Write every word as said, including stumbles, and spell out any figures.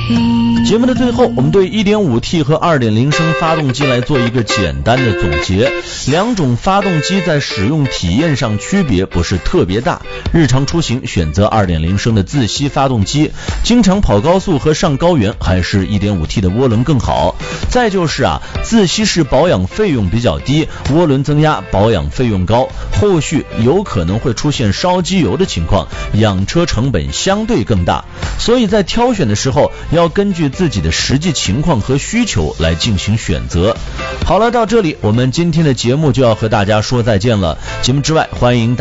节目的最后，我们对 一点五 T 和 二点零 升发动机来做一个简单的总结。两种发动机在使用体验上区别不是特别大，日常出行选择 二点零 升的自吸发动机，经常跑高速和上高原还是 一点五 T 的涡轮更好。再就是啊，自吸式保养费用比较低，涡轮增压保养费用高，后续有可能会出现烧机油的情况，养车成本相对更大。所以在挑选的时候要根据自己的实际情况和需求来进行选择。好了，到这里我们今天的节目就要和大家说再见了。节目之外，欢迎大家